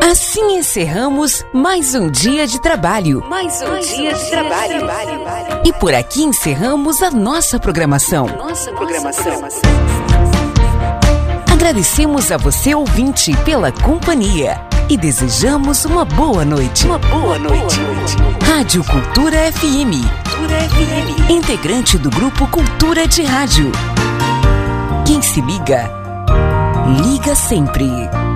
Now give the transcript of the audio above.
Assim encerramos mais um dia de trabalho. E por aqui encerramos a nossa programação. Agradecemos a você, ouvinte, pela companhia e desejamos uma boa noite. Rádio Cultura FM, integrante do Grupo Cultura de Rádio. Quem se liga, liga sempre.